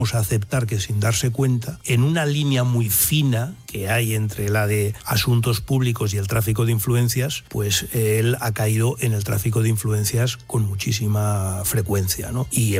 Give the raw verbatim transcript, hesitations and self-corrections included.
a aceptar que sin darse cuenta, en una línea muy fina que hay entre la de asuntos públicos y el tráfico de influencias, pues él ha caído en el tráfico de influencias con muchísima frecuencia, ¿no? Y